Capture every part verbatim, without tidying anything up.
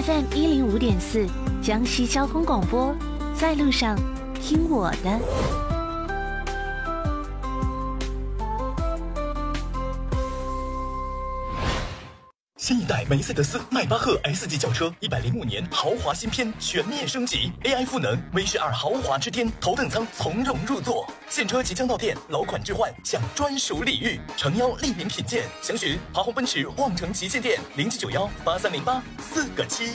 F M 一零五点四，江西交通广播，在路上听我的。 新一代梅赛德斯迈巴赫 S 级轿车，一百零五年豪华新篇全面升级 ，A I 赋能 V 十二豪华之巅，头等舱从容入座。现车即将到店，老款置换享专属礼遇，诚邀莅临品鉴。详询华虹奔驰望城旗舰店零七九幺八三零八四个七。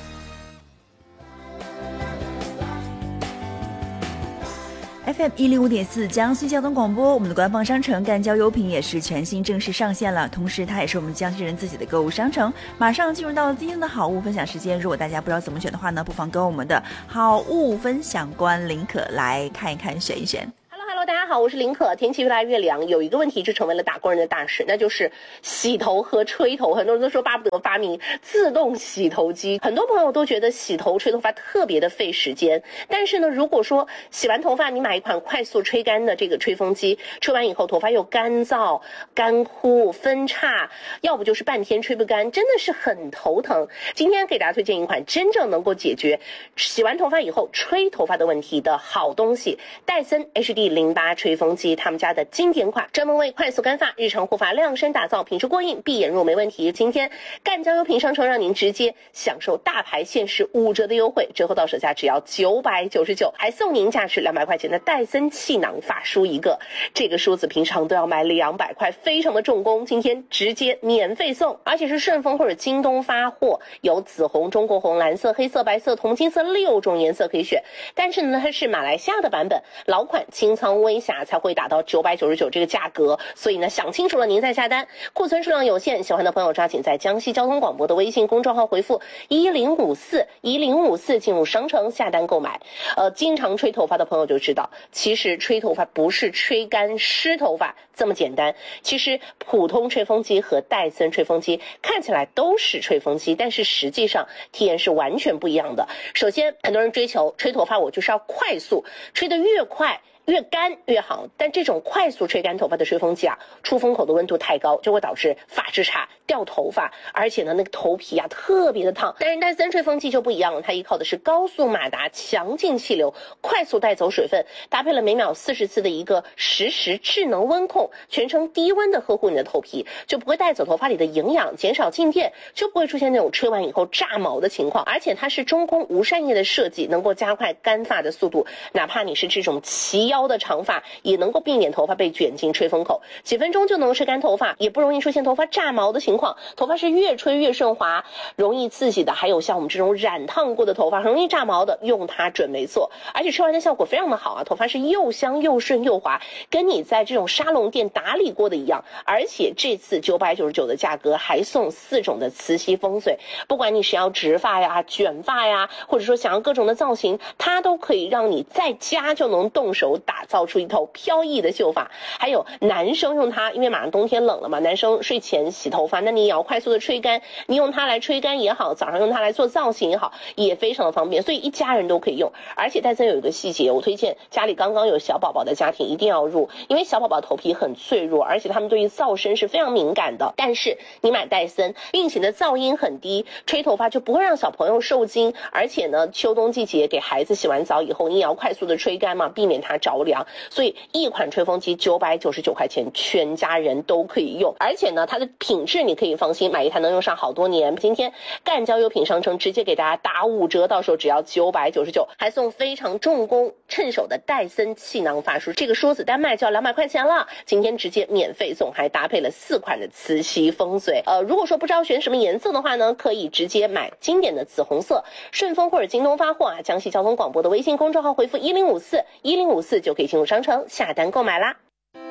F M 一零五点四江西交通广播，我们的官方商城赣交优品也是全新正式上线了，同时它也是我们江西人自己的购物商城。马上进入到今天的好物分享时间，如果大家不知道怎么选的话呢，不妨跟我们的好物分享官林可来看一看，选一选。 Hello， 大家好，我是林可。天气越来越凉，有一个问题就成为了打工人的大事，那就是洗头和吹头。很多人都说巴不得发明自动洗头机，很多朋友都觉得洗头吹头发特别的费时间。但是呢，如果说洗完头发你买一款快速吹干的这个吹风机，吹完以后头发又干燥、干枯、分叉，要不就是半天吹不干，真的是很头疼。今天给大家推荐一款真正能够解决洗完头发以后吹头发的问题的好东西——戴森 H D 零八吹风机，他们家的经典款，专门为快速干发、日常护发量身打造，品质过硬，闭眼入没问题。今天赣交优品商城让您直接享受大牌限时五折的优惠，折后到手价只要九百九十九，还送您价值两百块钱的戴森气囊发梳一个。这个梳子平常都要买两百块，非常的重工，今天直接免费送，而且是顺丰或者京东发货，有紫红、中国红、蓝色、黑色、白色、铜金色六种颜色可以选。但是呢，它是马来西亚的版本，老款清仓微瑕才会打到九百九十九这个价格，所以呢，想清楚了您再下单。库存数量有限，喜欢的朋友抓紧在江西交通广播的微信公众号回复一零五四一零五四进入商城下单购买。呃，经常吹头发的朋友就知道，其实吹头发不是吹干湿头发这么简单。其实普通吹风机和戴森吹风机看起来都是吹风机，但是实际上体验是完全不一样的。首先，很多人追求吹头发我就是要快速，吹得越快越干越好，但这种快速吹干头发的吹风机啊，出风口的温度太高，就会导致发质差、掉头发，而且呢，那个头皮啊特别的烫。但是戴森吹风机就不一样了，它依靠的是高速马达、强劲气流，快速带走水分，搭配了每秒四十次的一个实时智能温控，全程低温的呵护你的头皮，就不会带走头发里的营养，减少静电，就不会出现那种吹完以后炸毛的情况。而且它是中空无扇叶的设计，能够加快干发的速度，哪怕你是这种齐腰的长发，也能够避免头发被卷进吹风口，几分钟就能吹干头发，也不容易出现头发炸毛的情况。头发是越吹越顺滑，容易刺激的，还有像我们这种染烫过的头发容易炸毛的，用它准没错。而且吹完的效果非常的好啊，头发是又香又顺又滑，跟你在这种沙龙店打理过的一样。而且这次九百九十九的价格还送四种的磁吸风水，不管你是要直发呀、卷发呀，或者说想要各种的造型，它都可以让你在家就能动手打造出一头飘逸的秀发。还有男生用它，因为马上冬天冷了嘛，男生睡前洗头发，那你也要快速的吹干，你用它来吹干也好，早上用它来做造型也好，也非常的方便，所以一家人都可以用。而且戴森有一个细节，我推荐家里刚刚有小宝宝的家庭一定要入，因为小宝宝头皮很脆弱，而且他们对于噪声是非常敏感的。但是你买戴森，并且呢噪音很低，吹头发就不会让小朋友受惊。而且呢，秋冬季节给孩子洗完澡以后，你也要快速的吹干嘛，避免它着凉。所以一款吹风机九百九十九块钱，全家人都可以用。而且呢，它的品质你可以放心，买一台能用上好多年。今天赣交优品商城直接给大家打五折，到手只要九百九十九，还送非常重工趁手的戴森气囊发梳，这个梳子单卖就要两百块钱了，今天直接免费送，还搭配了四款的磁吸风水。呃，如果说不知道选什么颜色的话呢，可以直接买经典的紫红色，顺丰或者京东发货啊，江西交通广播的微信公众号回复一零五四一零五四就可以进入商城下单购买啦。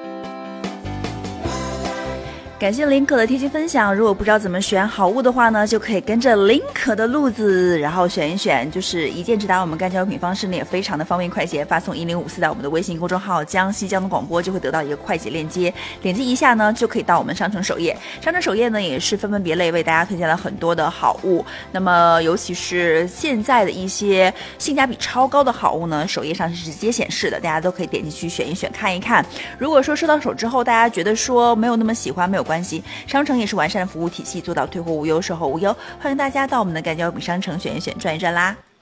感谢林可的贴心分享。如果不知道怎么选好物的话呢，就可以跟着林可的路子，然后选一选，就是一键直达我们赣交优品方式呢，也非常的方便快捷，发送一零五四到我们的微信公众号江西交通广播，就会得到一个快捷链接，点击一下呢，就可以到我们商城首页。商城首页呢，也是分门别类为大家推荐了很多的好物，那么尤其是现在的一些性价比超高的好物呢，首页上是直接显示的，大家都可以点进去选一选看一看。如果说收到手之后，大家觉得说没有那么喜欢，没有关系。商城也是完善的服务体系，做到退货无忧、售后无忧。欢迎大家到我们的干胶饼商城选一选、转一转啦。